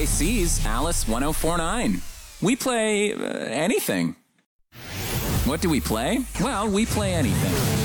KC's Alice 1049. We play anything. What do we play? Well, we play anything.